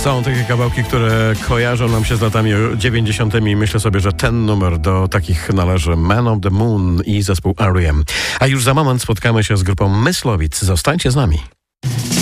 Są takie kawałki, które kojarzą nam się z latami 90. Myślę sobie, że ten numer do takich należy. Man of the Moon i zespół R.E.M. A już za moment spotkamy się z grupą Myslowic. Zostańcie z nami.